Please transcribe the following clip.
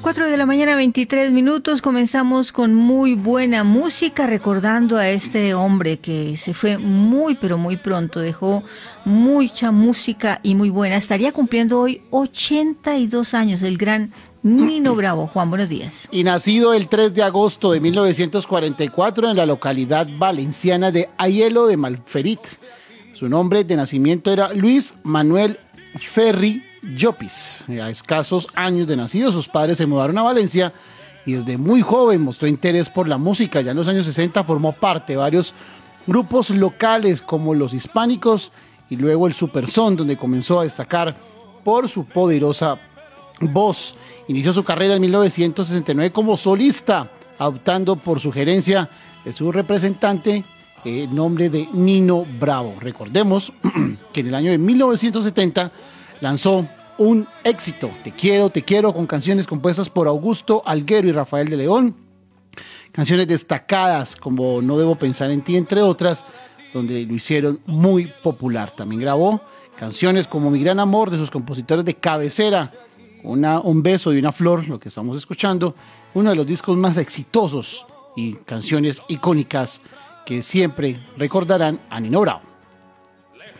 4 de la mañana, 23 minutos. Comenzamos con muy buena música, recordando a este hombre que se fue muy, pero muy pronto. Dejó mucha música y muy buena. Estaría cumpliendo hoy 82 años, el gran Nino Bravo. Juan, buenos días. Y nacido el 3 de agosto de 1944 en la localidad valenciana de Aielo de Malferit. Su nombre de nacimiento era Luis Manuel Ferri Llopis. A escasos años de nacido, sus padres se mudaron a Valencia y desde muy joven mostró interés por la música. Ya en los años 60 formó parte de varios grupos locales como los Hispánicos y luego el Superson, donde comenzó a destacar por su poderosa voz. Inició su carrera en 1969 como solista, adoptando por sugerencia de su representante el nombre de Nino Bravo. Recordemos que en el año de 1970 lanzó un éxito, Te quiero, con canciones compuestas por Augusto Alguero y Rafael de León. Canciones destacadas como No debo pensar en ti, entre otras, donde lo hicieron muy popular. También grabó canciones como Mi gran amor, de sus compositores de cabecera, Un beso y una flor, lo que estamos escuchando, uno de los discos más exitosos y canciones icónicas que siempre recordarán a Nino Bravo.